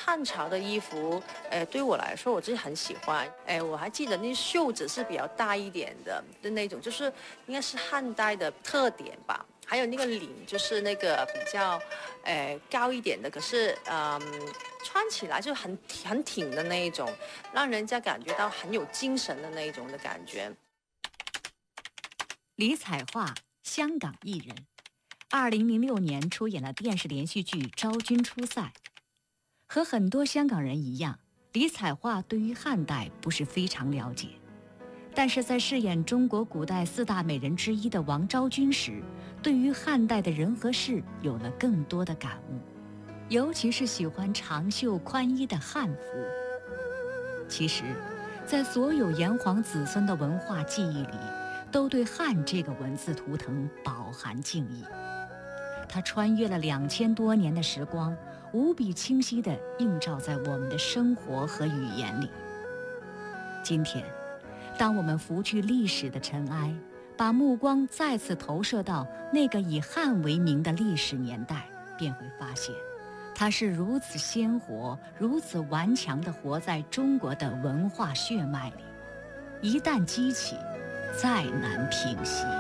汉朝的衣服，对我来说我自己很喜欢。我还记得那袖子是比较大一点的那种，就是应该是汉代的特点吧。还有那个领就是那个比较，高一点的，可是穿起来就很挺的那一种，让人家感觉到很有精神的那一种的感觉。 李彩桦，香港艺人，2006年出演了电视连续剧《昭君出塞》。和很多香港人一样，李彩桦对于汉代不是非常了解，但是在饰演中国古代4大美人之一的王昭君时，对于汉代的人和事有了更多的感悟，尤其是喜欢长袖宽衣的汉服。其实，在所有炎黄子孙的文化记忆里，都对汉这个文字图腾饱含敬意。它穿越了2000多年的时光，无比清晰地映照在我们的生活和语言里。今天，当我们拂去历史的尘埃，把目光再次投射到那个以汉为名的历史年代，便会发现，它是如此鲜活、如此顽强地活在中国的文化血脉里。一旦激起，再难平息。